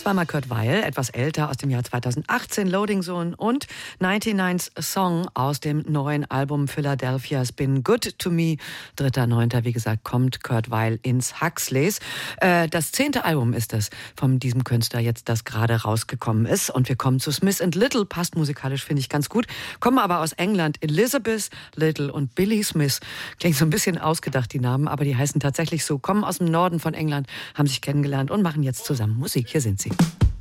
Zweimal Kurt Weill, etwas älter, aus dem Jahr 2018, Loading Zone, und 99's Song aus dem neuen Album Philadelphia's Been Good to Me. 3.9., wie gesagt, kommt Kurt Weill ins Huxleys. Das 10. Album ist es von diesem Künstler jetzt, das gerade rausgekommen ist. Und wir kommen zu Smith & Little, passt musikalisch, finde ich ganz gut. Kommen aber aus England, Elizabeth Little und Billy Smith. Klingt so ein bisschen ausgedacht, die Namen, aber die heißen tatsächlich so. Kommen aus dem Norden von England, haben sich kennengelernt und machen jetzt zusammen Musik. Hier sind sie.